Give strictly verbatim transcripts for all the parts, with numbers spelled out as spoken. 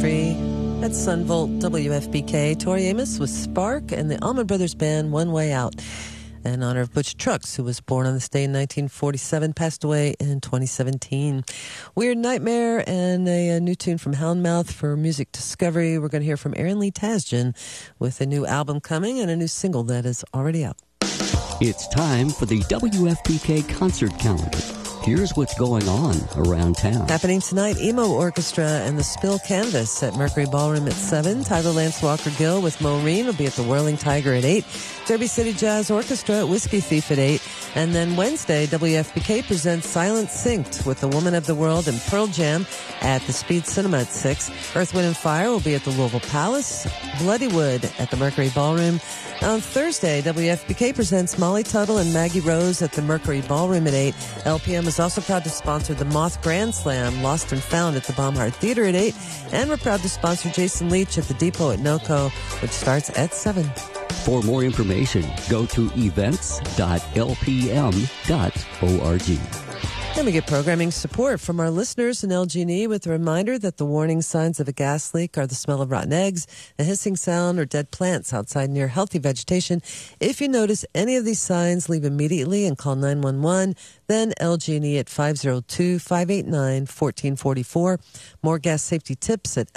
Country at Sunvolt W F B K. Tori Amos with Spark and the Allman Brothers Band, One Way Out. In honor of Butch Trucks, who was born on this day in nineteen forty-seven, passed away in twenty seventeen. Weird Nightmare and a, a new tune from Houndmouth for Music Discovery. We're going to hear from Aaron Lee Tasjan with a new album coming and a new single that is already out. It's time for the W F P K concert calendar. Here's what's going on around town. Happening tonight, Emo Orchestra and the Spill Canvas at Mercury Ballroom at seven. Tyler Lance Walker Gill with Maureen will be at the Whirling Tiger at eight. Derby City Jazz Orchestra at Whiskey Thief at eight. And then Wednesday, W F P K presents Silent Synced with the Woman of the World and Pearl Jam at the Speed Cinema at six. Earth, Wind and Fire will be at the Louisville Palace. Bloodywood at the Mercury Ballroom. On Thursday, W F P K presents Molly Tuttle and Maggie Rose at the Mercury Ballroom at eight. L P M is also proud to sponsor the Moth Grand Slam, Lost and Found at the Baumhart Theater at eight. And we're proud to sponsor Jason Leach at the Depot at NOCO, which starts at seven. For more information, go to events dot l p m dot org. And we get programming support from our listeners in L G and E with a reminder that the warning signs of a gas leak are the smell of rotten eggs, a hissing sound, or dead plants outside near healthy vegetation. If you notice any of these signs, leave immediately and call nine one one. Then L G and E at five oh two, five eight nine, one four four four. More gas safety tips at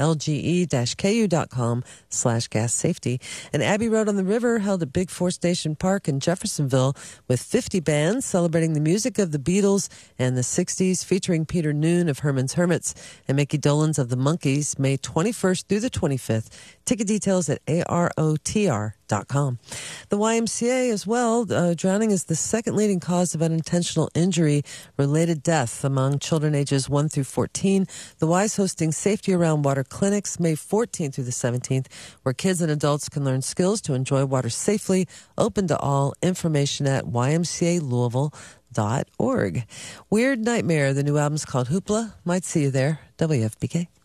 lge-ku.com slash gas safety. And Abbey Road on the River held at Big Four Station Park in Jeffersonville with fifty bands celebrating the music of the Beatles and the sixties, featuring Peter Noon of Herman's Hermits and Mickey Dolenz of the Monkees, May twenty-first through the twenty-fifth. Ticket details at A R O T R dot com. The Y M C A as well, uh, drowning is the second leading cause of unintentional injury-related death among children ages one through fourteen. The Y is hosting Safety Around Water clinics May fourteenth through the seventeenth, where kids and adults can learn skills to enjoy water safely. Open to all. Information at y m c a louisville dot org. Weird Nightmare, the new album's called Hoopla. Might see you there. W F B K.